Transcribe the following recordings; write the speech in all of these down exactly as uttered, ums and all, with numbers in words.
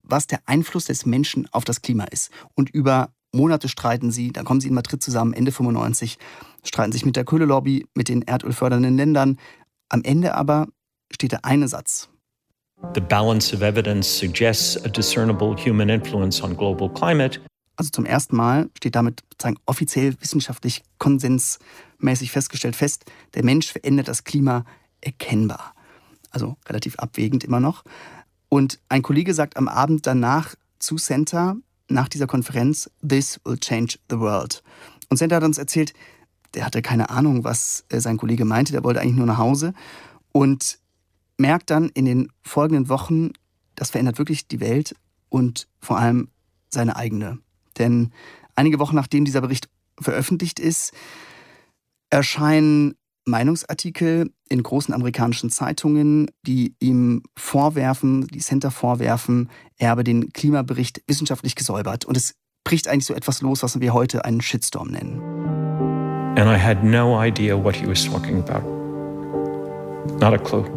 was der Einfluss des Menschen auf das Klima ist. Und über Monate streiten sie, dann kommen sie in Madrid zusammen, Ende fünfundneunzig, streiten sich mit der Kohlelobby, mit den erdölfördernden Ländern. Am Ende aber steht der eine Satz. The balance of evidence suggests a discernible human influence on global climate. Also zum ersten Mal steht damit sozusagen offiziell wissenschaftlich konsensmäßig festgestellt fest, der Mensch verändert das Klima erkennbar. Also relativ abwägend immer noch. Und ein Kollege sagt am Abend danach zu Senta, nach dieser Konferenz, "This will change the world." Und Senta hat uns erzählt, der hatte keine Ahnung, was sein Kollege meinte, der wollte eigentlich nur nach Hause. Und merkt dann in den folgenden Wochen, das verändert wirklich die Welt und vor allem seine eigene. Denn einige Wochen nachdem dieser Bericht veröffentlicht ist, erscheinen Meinungsartikel in großen amerikanischen Zeitungen, die ihm vorwerfen, die Senta vorwerfen, er habe den Klimabericht wissenschaftlich gesäubert. Und es bricht eigentlich so etwas los, was wir heute einen Shitstorm nennen. And I had no idea what he was talking about. Not a clue.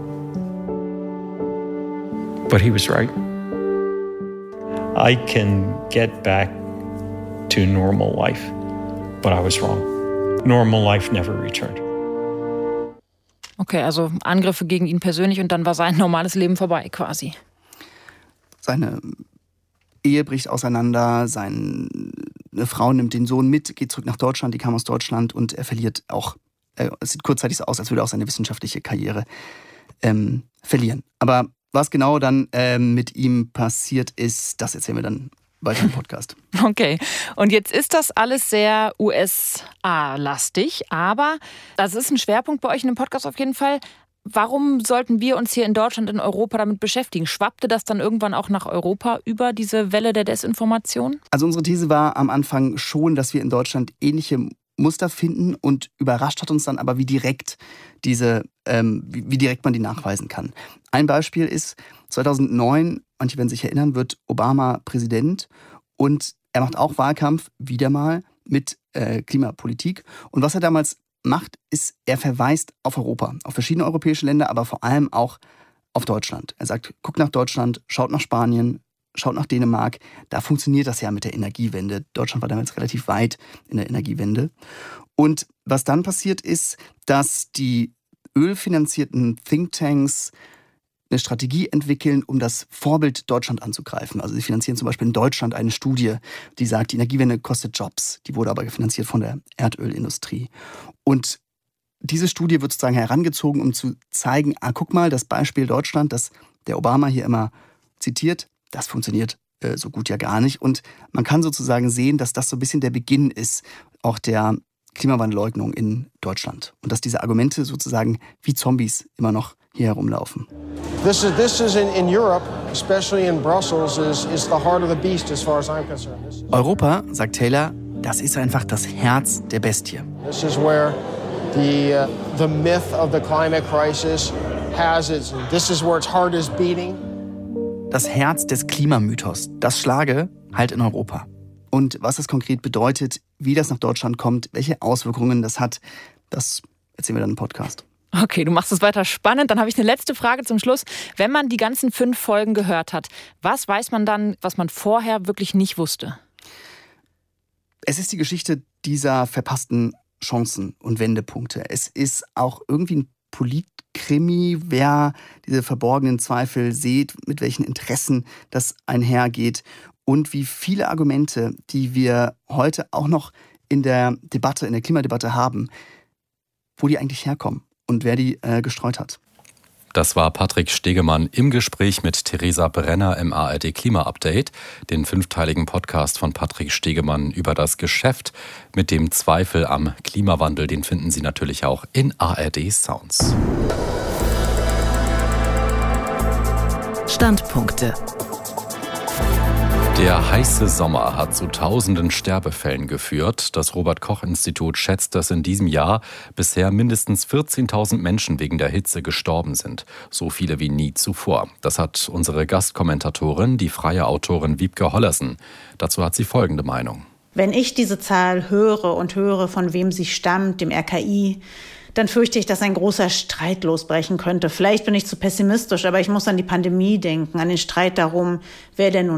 But he was right. I can get back to normal life, but I was wrong. Normal life never returned. Okay, also Angriffe gegen ihn persönlich und dann war sein normales Leben vorbei quasi. Seine Ehe bricht auseinander, seine Frau nimmt den Sohn mit, geht zurück nach Deutschland, die kam aus Deutschland und er verliert auch, äh, es sieht kurzzeitig so aus, als würde er auch seine wissenschaftliche Karriere ähm, verlieren. Aber was genau dann ähm, mit ihm passiert ist, das erzählen wir dann weiter im Podcast. Okay, und jetzt ist das alles sehr U S A-lastig, aber das ist ein Schwerpunkt bei euch in dem Podcast auf jeden Fall. Warum sollten wir uns hier in Deutschland, in Europa damit beschäftigen? Schwappte das dann irgendwann auch nach Europa über, diese Welle der Desinformation? Also unsere These war am Anfang schon, dass wir in Deutschland ähnliche Muster finden und überrascht hat uns dann aber, wie direkt diese, ähm, wie, wie direkt man die nachweisen kann. Ein Beispiel ist zweitausendneun, manche werden sich erinnern, wird Obama Präsident und er macht auch Wahlkampf, wieder mal, mit äh, Klimapolitik. Und was er damals macht, ist, er verweist auf Europa, auf verschiedene europäische Länder, aber vor allem auch auf Deutschland. Er sagt, guckt nach Deutschland, schaut nach Spanien, schaut nach Dänemark. Da funktioniert das ja mit der Energiewende. Deutschland war damals relativ weit in der Energiewende. Und was dann passiert ist, dass die ölfinanzierten Thinktanks eine Strategie entwickeln, um das Vorbild Deutschland anzugreifen. Also sie finanzieren zum Beispiel in Deutschland eine Studie, die sagt, die Energiewende kostet Jobs. Die wurde aber finanziert von der Erdölindustrie. Und diese Studie wird sozusagen herangezogen, um zu zeigen, ah, guck mal, das Beispiel Deutschland, das der Obama hier immer zitiert, das funktioniert äh, so gut ja gar nicht. Und man kann sozusagen sehen, dass das so ein bisschen der Beginn ist, auch der Klimawandelleugnung in Deutschland. Und dass diese Argumente sozusagen wie Zombies immer noch hier herumlaufen. This is this is in, in Europe, especially in Brussels, is is the heart of the beast as far as I'm concerned. This is, Europa, sagt Taylor, das ist einfach das Herz der Bestie. this is where the uh, the myth of the climate crisis has its. This is where its heart is beating. Das Herz des Klimamythos, das schlage halt in Europa. Und was das konkret bedeutet, wie das nach Deutschland kommt, welche Auswirkungen das hat, das erzählen wir dann im Podcast. Okay, du machst es weiter spannend. Dann habe ich eine letzte Frage zum Schluss. Wenn man die ganzen fünf Folgen gehört hat, was weiß man dann, was man vorher wirklich nicht wusste? Es ist die Geschichte dieser verpassten Chancen und Wendepunkte. Es ist auch irgendwie ein Politkrimi, wer diese verborgenen Zweifel sieht, mit welchen Interessen das einhergeht und wie viele Argumente, die wir heute auch noch in der Debatte, in der Klimadebatte haben, wo die eigentlich herkommen und wer die äh, gestreut hat. Das war Patrick Stegemann im Gespräch mit Theresa Brenner im A R D Klima-Update, den fünfteiligen Podcast von Patrick Stegemann über das Geschäft mit dem Zweifel am Klimawandel. Den finden Sie natürlich auch in A R D Sounds. Standpunkte. Der heiße Sommer hat zu tausenden Sterbefällen geführt. Das Robert-Koch-Institut schätzt, dass in diesem Jahr bisher mindestens vierzehntausend Menschen wegen der Hitze gestorben sind. So viele wie nie zuvor. Das hat unsere Gastkommentatorin, die freie Autorin Wiebke Hollersen. Dazu hat sie folgende Meinung. Wenn ich diese Zahl höre und höre, von wem sie stammt, dem R K I, dann fürchte ich, dass ein großer Streit losbrechen könnte. Vielleicht bin ich zu pessimistisch, aber ich muss an die Pandemie denken, an den Streit darum, wer denn nun